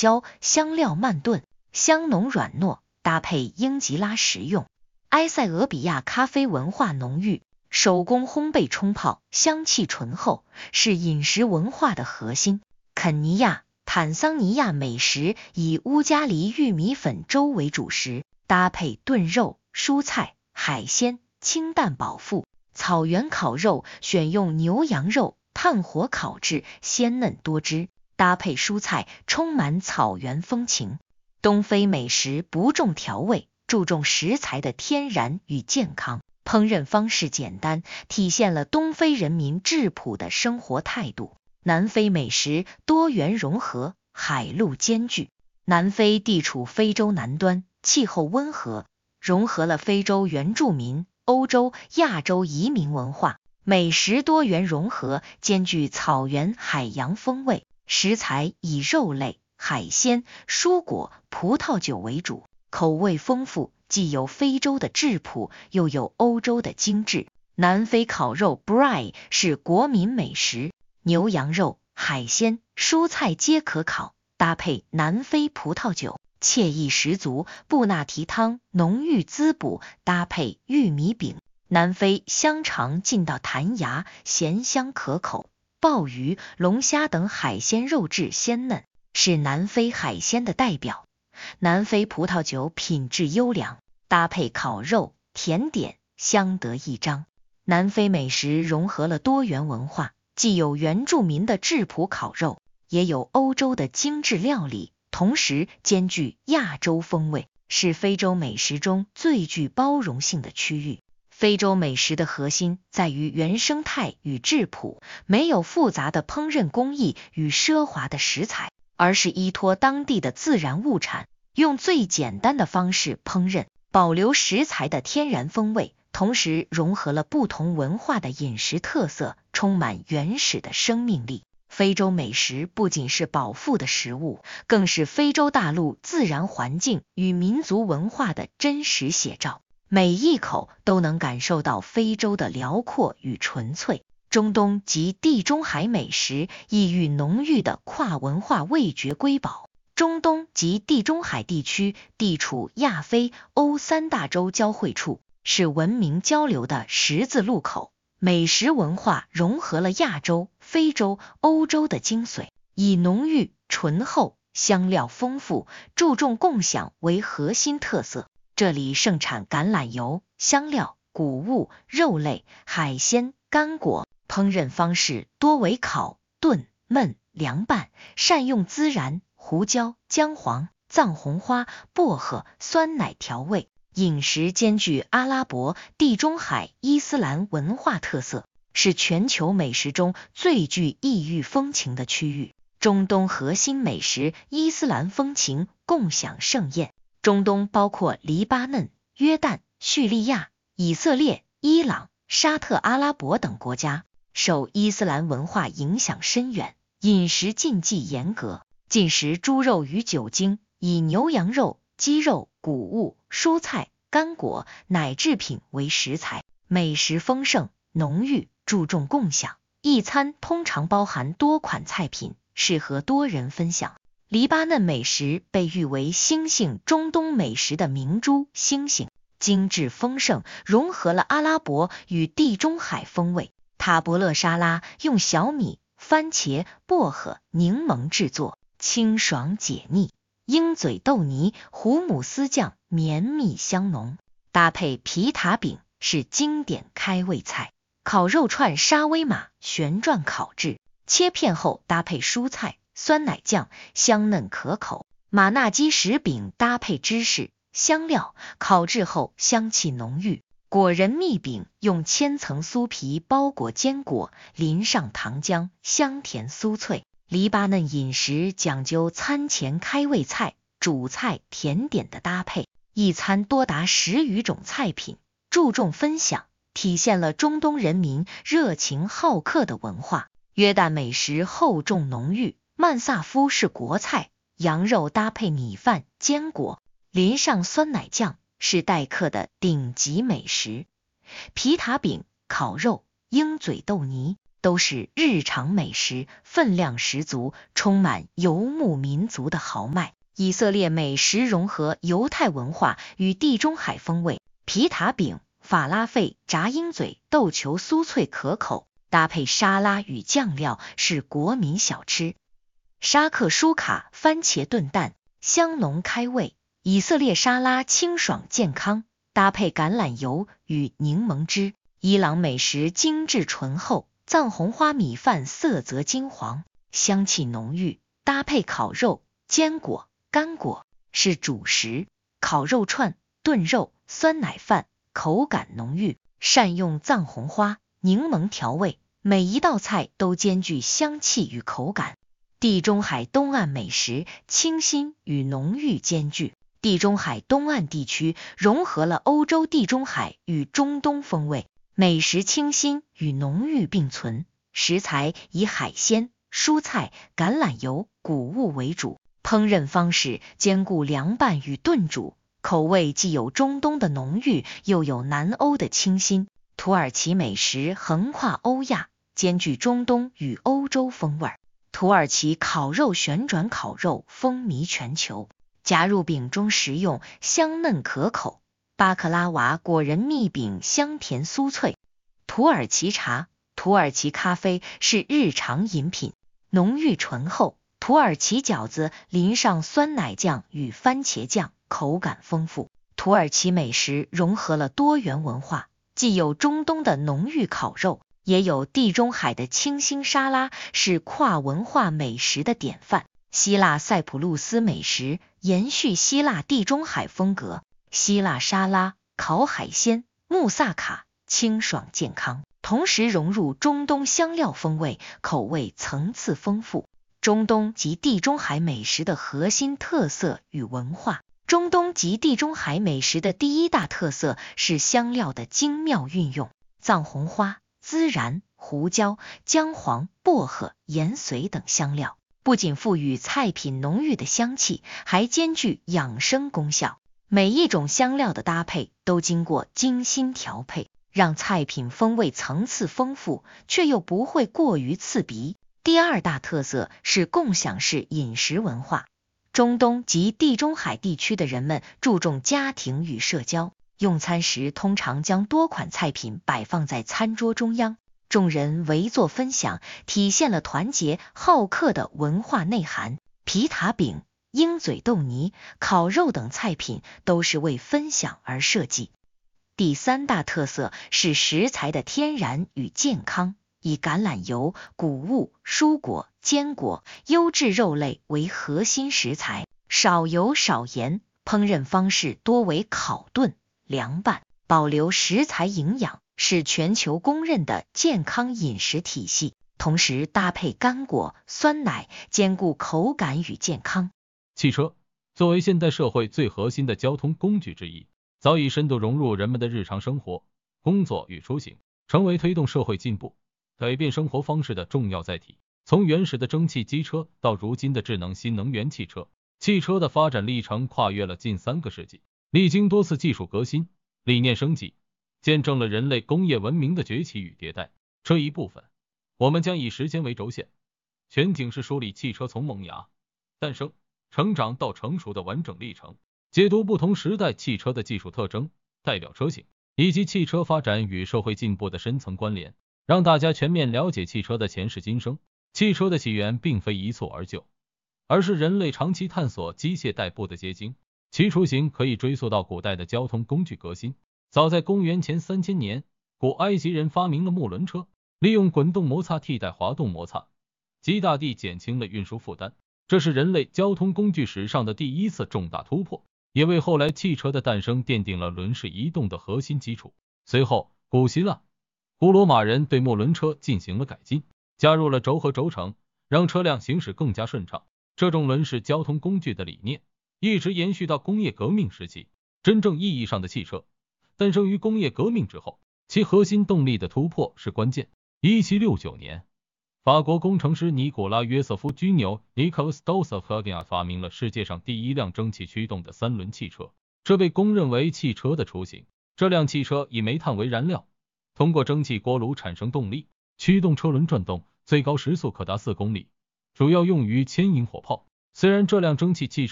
椒，香料慢炖，香浓软糯，搭配英吉拉食用。埃塞俄比亚咖啡文化浓郁，手工烘焙冲泡，香气醇厚，是饮食文化的核心。肯尼亚、坦桑尼亚美食以乌加里玉米粉粥为主食，搭配炖肉、蔬菜、海鲜，清淡饱腹。草原烤肉选用牛羊肉，炭火烤制，鲜嫩多汁，搭配蔬菜，充满草原风情。东非美食不重调味，注重食材的天然与健康，烹饪方式简单，体现了东非人民质朴的生活态度。南非美食多元融合，海陆兼具。南非地处非洲南端，气候温和，融合了非洲原住民、欧洲、亚洲移民文化，美食多元融合，兼具草原、海洋风味。食材以肉类、海鲜、蔬果、葡萄酒为主，口味丰富，既有非洲的质朴，又有欧洲的精致。南非烤肉 braai 是国民美食，牛羊肉、海鲜、蔬菜皆可烤，搭配南非葡萄酒，惬意十足。布纳提汤浓郁滋补，搭配玉米饼。南非香肠劲道弹牙，咸香可口。鲍鱼、龙虾等海鲜肉质鲜嫩，是南非海鲜的代表。南非葡萄酒品质优良，搭配烤肉、甜点，相得益彰。南非美食融合了多元文化，既有原住民的质朴烤肉，也有欧洲的精致料理，同时兼具亚洲风味，是非洲美食中最具包容性的区域。非洲美食的核心在于原生态与质朴，没有复杂的烹饪工艺与奢华的食材，而是依托当地的自然物产，用最简单的方式烹饪，保留食材的天然风味，同时融合了不同文化的饮食特色，充满原始的生命力。非洲美食不仅是饱腹的食物，更是非洲大陆自然环境与民族文化的真实写照，每一口都能感受到非洲的辽阔与纯粹。中东及地中海美食意蕴浓郁的跨文化味觉瑰宝。中东及地中海地区地处亚非欧三大洲交汇处，是文明交流的十字路口，美食文化融合了亚洲、非洲、欧洲的精髓，以浓郁、醇厚、香料丰富、注重共享为核心特色。这里盛产橄榄油、香料、谷物、肉类、海鲜、干果，烹饪方式多为烤、炖、焖、凉拌，善用孜然、胡椒、姜黄、藏红花、薄荷、酸奶调味。饮食兼具阿拉伯、地中海、伊斯兰文化特色，是全球美食中最具异域风情的区域。中东核心美食伊斯兰风情，共享盛宴。中东包括黎巴嫩、约旦、叙利亚、以色列、伊朗、沙特阿拉伯等国家，受伊斯兰文化影响深远，饮食禁忌严格，禁食猪肉与酒精，以牛羊肉、鸡肉、谷物、蔬菜、干果、奶制品为食材，美食丰盛浓郁，注重共享。一餐通常包含多款菜品，适合多人分享。黎巴嫩美食被誉为星星中东美食的明珠星星，精致丰盛，融合了阿拉伯与地中海风味。塔伯勒沙拉用小米、番茄、薄荷、柠檬制作，清爽解腻。鹰嘴豆泥、胡姆斯酱绵密香浓，搭配皮塔饼是经典开胃菜。烤肉串沙威玛旋转烤制，切片后搭配蔬菜、酸奶酱，香嫩可口。马纳基什饼搭配芝士、香料，烤制后香气浓郁。果仁蜜饼用千层酥皮包裹坚果，淋上糖浆，香甜酥脆。黎巴嫩饮食讲究餐前开胃菜、主菜、甜点的搭配，一餐多达10余种菜品，注重分享，体现了中东人民热情好客的文化。约旦美食厚重浓郁，曼萨夫是国菜，羊肉搭配米饭、坚果，淋上酸奶酱，是待客的顶级美食。皮塔饼、烤肉、鹰嘴豆泥、 都是日常美食，分量十足，充满游牧民族的豪迈。以色列美食融合犹太文化与地中海风味，皮塔饼、法拉费、炸鹰嘴、豆球酥脆可口，搭配沙拉与酱料是国民小吃。沙克舒卡番茄炖蛋香浓开胃，以色列沙拉清爽健康，搭配橄榄油与柠檬汁。伊朗美食精致醇厚，藏红花米饭色泽金黄，香气浓郁，搭配烤肉、坚果、干果是主食。烤肉串、炖肉、酸奶饭口感浓郁，善用藏红花、柠檬调味，每一道菜都兼具香气与口感。地中海东岸美食清新与浓郁兼具。地中海东岸地区融合了欧洲地中海与中东风味，美食清新与浓郁并存，食材以海鲜、蔬菜、橄榄油、谷物为主，烹饪方式兼顾凉拌与炖煮，口味既有中东的浓郁，又有南欧的清新。土耳其美食横跨欧亚，兼具中东与欧洲风味。土耳其烤肉旋转烤肉风靡全球，夹入饼中食用，香嫩可口。巴克拉瓦果仁蜜饼香甜酥脆。土耳其茶、土耳其咖啡是日常饮品，浓郁醇厚。土耳其饺子淋上酸奶酱与番茄酱，口感丰富。土耳其美食融合了多元文化，既有中东的浓郁烤肉，也有地中海的清新沙拉，是跨文化美食的典范。希腊塞浦路斯美食延续希腊地中海风格，希腊沙拉、烤海鲜、穆萨卡清爽健康，同时融入中东香料风味，口味层次丰富。中东及地中海美食的核心特色与文化。中东及地中海美食的第一大特色是香料的精妙运用，藏红花、孜然、胡椒、姜黄、薄荷、盐髓等香料，不仅赋予菜品浓郁的香气，还兼具养生功效。每一种香料的搭配都经过精心调配，让菜品风味层次丰富，却又不会过于刺鼻。第二大特色是共享式饮食文化。中东及地中海地区的人们注重家庭与社交，用餐时通常将多款菜品摆放在餐桌中央，众人围坐分享，体现了团结好客的文化内涵。皮塔饼、鹰嘴豆泥、烤肉等菜品都是为分享而设计。第三大特色是食材的天然与健康，以橄榄油、谷物、蔬果、坚果、优质肉类为核心食材，少油少盐，烹饪方式多为烤炖、凉拌，保留食材营养，是全球公认的健康饮食体系。同时搭配干果、酸奶，兼顾口感与健康。 汽车作为现代社会最核心的交通工具之一，早已深度融入人们的日常生活、工作与出行，成为推动社会进步、改变生活方式的重要载体。从原始的蒸汽机车到如今的智能新能源汽车，汽车的发展历程跨越了近3个世纪，历经多次技术革新、理念升级，见证了人类工业文明的崛起与迭代。这一部分，我们将以时间为轴线，全景式梳理汽车从萌芽、诞生、成长到成熟的完整历程，解读不同时代汽车的技术特征、代表车型，以及汽车发展与社会进步的深层关联，让大家全面了解汽车的前世今生。汽车的起源并非一蹴而就，而是人类长期探索机械代步的结晶。其雏形可以追溯到古代的交通工具革新。早在公元前3000年，古埃及人发明了木轮车，利用滚动摩擦替代滑动摩擦，极大地减轻了运输负担。这是人类交通工具史上的第一次重大突破，也为后来汽车的诞生奠定了轮式移动的核心基础。随后，古希腊、古罗马人对木轮车进行了改进，加入了轴和轴承，让车辆行驶更加顺畅。这种轮式交通工具的理念一直延续到工业革命时期。真正意义上的汽车诞生于工业革命之后，其核心动力的突破是关键。1769年，法国工程师尼古拉约瑟夫居纽 Nicolas Dossoff 发明了世界上第一辆蒸汽驱动的3轮汽车，这被公认为汽车的雏形。这辆汽车以煤炭为燃料，通过蒸汽锅炉产生动力， 驱动车轮转动，最高时速可达4公里，主要用于牵引火炮。虽然这辆蒸汽汽车